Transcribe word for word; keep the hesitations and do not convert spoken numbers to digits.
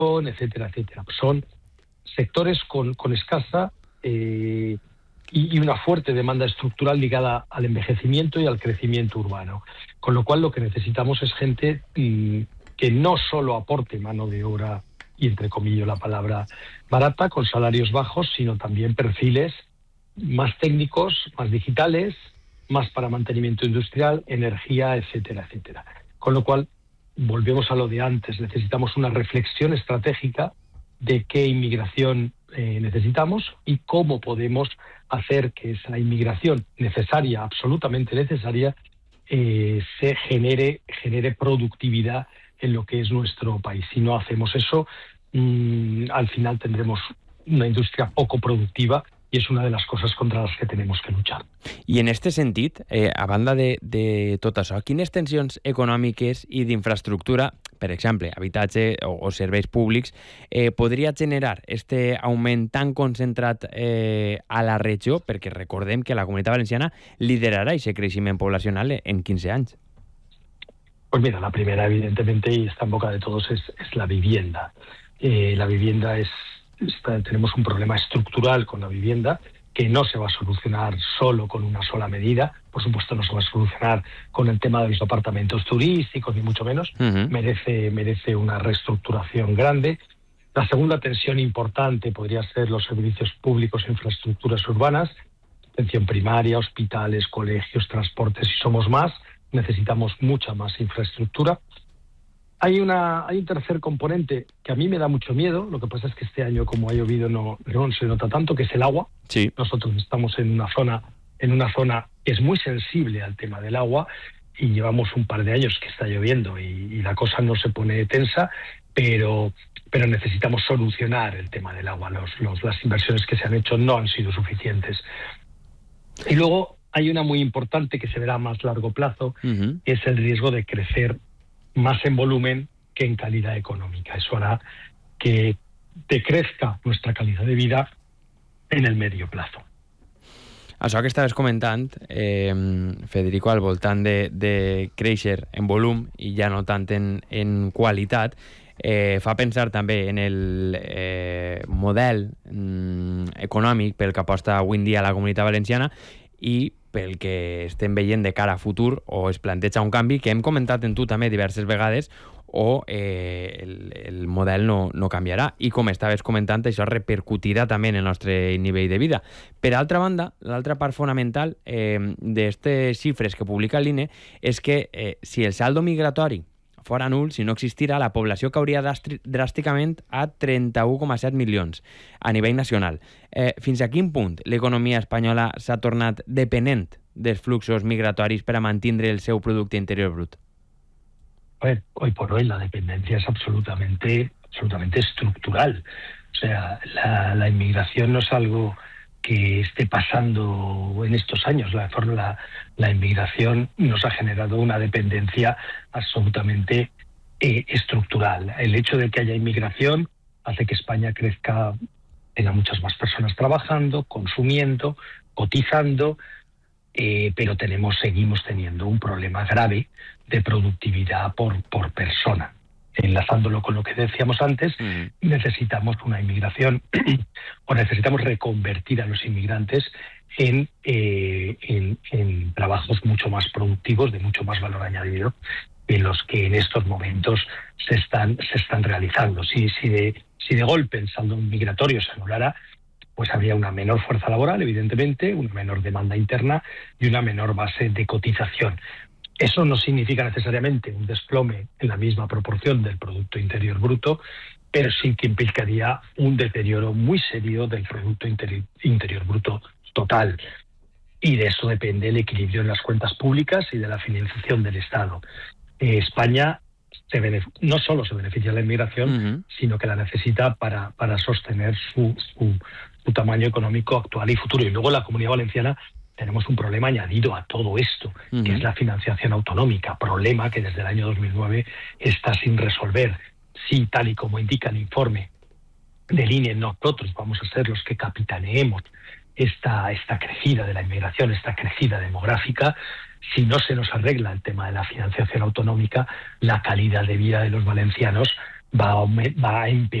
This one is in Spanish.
etcétera, etcétera. Son sectores con, con escasa eh, y, y una fuerte demanda estructural ligada al envejecimiento y al crecimiento urbano. Con lo cual lo que necesitamos es gente mmm, que no solo aporte mano de obra, y entre comillas la palabra barata, con salarios bajos, sino también perfiles más técnicos, más digitales, más para mantenimiento industrial, energía, etcétera, etcétera. Con lo cual, volvemos a lo de antes, necesitamos una reflexión estratégica de qué inmigración eh, necesitamos y cómo podemos hacer que esa inmigración necesaria, absolutamente necesaria, eh, se genere, genere productividad en lo que es nuestro país. Si no hacemos eso, mmm, al final tendremos una indústria poco productiva, i és una de les coses contra les que tenim que luchar. I en aquest sentit, eh, a banda de, de tot això, quines tensions econòmiques i d'infraestructura, per exemple, habitatge o, o serveis públics, eh, podria generar este augment tan concentrat eh, a la regió? Perquè recordem que la Comunitat Valenciana liderarà aquest creixement poblacional en quinze anys. Pues mira, la primera, evidentemente, y está en boca de todos, es, es la vivienda. Eh, la vivienda es tenemos un problema estructural con la vivienda que no se va a solucionar solo con una sola medida. Por supuesto, no se va a solucionar con el tema de los apartamentos turísticos, ni mucho menos. Uh-huh. Merece, merece una reestructuración grande. La segunda tensión importante podría ser los servicios públicos e infraestructuras urbanas, atención primaria, hospitales, colegios, transportes. Si somos más, necesitamos mucha más infraestructura. Hay, una, hay un tercer componente que a mí me da mucho miedo. Lo que pasa es que este año, como ha llovido, no, no se nota tanto, que es el agua. Sí. Nosotros estamos en una zona, en una zona que es muy sensible al tema del agua y llevamos un par de años que está lloviendo y, y la cosa no se pone tensa, pero, pero necesitamos solucionar el tema del agua. Los, los, las inversiones que se han hecho no han sido suficientes. Y luego hay una muy importante que se verá a más largo plazo, uh-huh. que es el riesgo de crecer más en volumen que en calidad económica. Eso hará que decrezca nuestra calidad de vida en el medio plazo. Això que estaves comentant, eh, Federico, al voltant de, de créixer en volum i ja no tant en, en qualitat, eh, fa pensar també en el eh, model mm, econòmic pel que aposta avui en dia la Comunitat Valenciana i pel que estem veient de cara a futur, o es planteja un canvi que hem comentat en tu també diverses vegades, o eh, el, el model no, no canviarà. I com estaves comentant, això repercutirà també en el nostre nivell de vida. Per altra banda, l'altra part fonamental eh, d'aquestes xifres que publica l'I N E és que eh, si el saldo migratori fora nul, si no existira, la població cauria dràsticament a trenta-u coma set milions a nivell nacional. Eh, fins a quin punt l'economia espanyola s'ha tornat dependent dels fluxos migratoris per a mantenir el seu producte interior brut? A ver, hoy por hoy la dependencia es absolutamente, absolutamente estructural. O sea, la, la inmigración no es algo que esté pasando en estos años. La, la, la inmigración nos ha generado una dependencia absolutamente eh, estructural. El hecho de que haya inmigración hace que España crezca, tenga muchas más personas trabajando, consumiendo, cotizando, eh, pero tenemos, seguimos teniendo un problema grave de productividad por, por persona. Enlazándolo con lo que decíamos antes, uh-huh. necesitamos una inmigración o necesitamos reconvertir a los inmigrantes en, eh, en, en trabajos mucho más productivos, de mucho más valor añadido, en los que en estos momentos se están, se están realizando. Si, si, de, si de golpe el saldo migratorio se anulara, pues habría una menor fuerza laboral, evidentemente, una menor demanda interna y una menor base de cotización. Eso no significa necesariamente un desplome en la misma proporción del Producto Interior Bruto, pero sí que implicaría un deterioro muy serio del Producto Interior, Interior Bruto total. Y de eso depende el equilibrio en las cuentas públicas y de la financiación del Estado. Eh, España se benef- no solo se beneficia de la inmigración, uh-huh. sino que la necesita para, para sostener su, su, su tamaño económico actual y futuro. Y luego la Comunidad Valenciana tenemos un problema añadido a todo esto, uh-huh. que es la financiación autonómica, problema que desde el año dos mil nueve está sin resolver. Si, tal y como indica el informe del I N E, nosotros vamos a ser los que capitaneemos esta, esta crecida de la inmigración, esta crecida demográfica, si no se nos arregla el tema de la financiación autonómica, la calidad de vida de los valencianos va, a aume- va a empeorar